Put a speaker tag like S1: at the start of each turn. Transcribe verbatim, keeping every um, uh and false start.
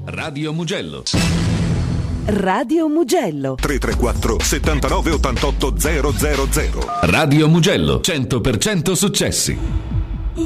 S1: Radio Mugello.
S2: Radio Mugello.
S3: tre tre quattro settantanove ottantotto zero zero zero.
S1: Radio Mugello, cento per cento successi.